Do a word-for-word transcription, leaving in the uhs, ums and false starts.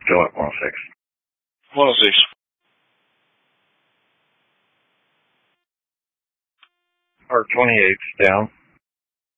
Still at one oh six. one oh six. R twenty-eight's down.